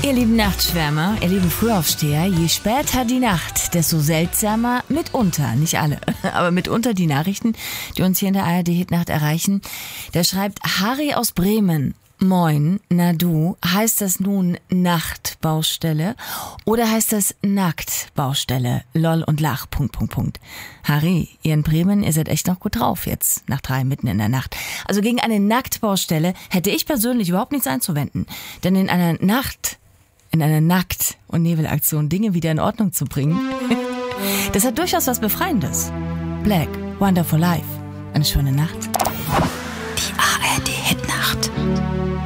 Ihr lieben Nachtschwärmer, ihr lieben Frühaufsteher, je später die Nacht, desto seltsamer mitunter, nicht alle, aber mitunter die Nachrichten, die uns hier in der ARD-Hitnacht erreichen. Da schreibt Harry aus Bremen: Moin, na du, heißt das nun Nachtbaustelle oder heißt das Nacktbaustelle? Lol und lach, .. Harry, ihr in Bremen, ihr seid echt noch gut drauf jetzt, nach 3 mitten in der Nacht. Also gegen eine Nacktbaustelle hätte ich persönlich überhaupt nichts einzuwenden. Denn in einer Nackt- und Nebelaktion Dinge wieder in Ordnung zu bringen, das hat durchaus was Befreiendes. Black, Wonderful Life. Eine schöne Nacht.